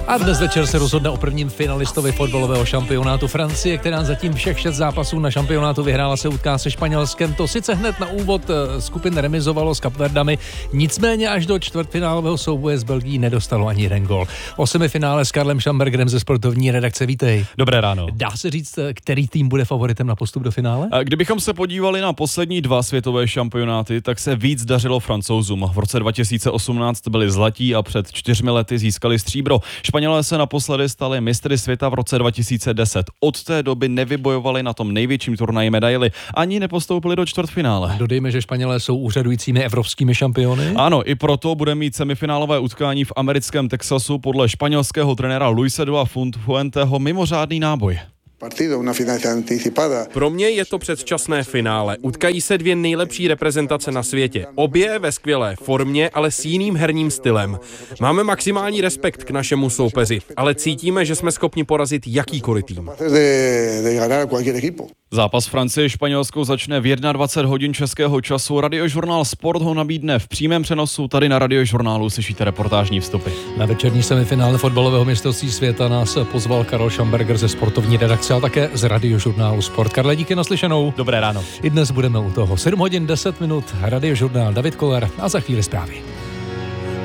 A dnes večer se rozhodne o prvním finalistovi fotbalového šampionátu Francie, která zatím všech 6 zápasů na šampionátu vyhrála, se utká se Španělskem. To sice hned na úvod skupin remizovalo s Kapverdami, nicméně až do čtvrtfinálového souboje s Belgií nedostalo ani jeden gól. O semifinále s Karlem Schambergerem ze sportovní redakce, vítej. Dobré ráno. Dá se říct, který tým bude favoritem na postup do finále? Kdybychom se podívali na poslední 2 světové šampionáty, tak se víc dařilo Francouzům. V roce 2018 byli zlatí a před 4 lety získali stříbro. Španělé se naposledy stali mistry světa v roce 2010. Od té doby nevybojovali na tom největším turnaji medaili, ani nepostoupili do čtvrtfinále. Dodejme, že Španělé jsou úřadujícími evropskými šampiony. Ano, i proto bude mít semifinálové utkání v americkém Texasu podle španělského trenéra Luise de la Fuenteho mimořádný náboj. Pro mě je to předčasné finále. Utkají se 2 nejlepší reprezentace na světě. Obě ve skvělé formě, ale s jiným herním stylem. Máme maximální respekt k našemu soupeři, ale cítíme, že jsme schopni porazit jakýkoliv tým. Zápas Francie Španělskou začne v 21 hodin českého času. Radiožurnál Sport ho nabídne v přímém přenosu. Tady na Radiožurnálu slyšíte reportážní vstupy. Na večerní semifinále fotbalového mistrovství světa nás pozval Karel Schamberger ze sportovní redakce, ale také z Radiožurnálu Sport. Karle, díky, naslyšenou. Dobré ráno. I dnes budeme u toho. 7 hodin 10 minut, Radiožurnál, David Koller a za chvíli zprávy.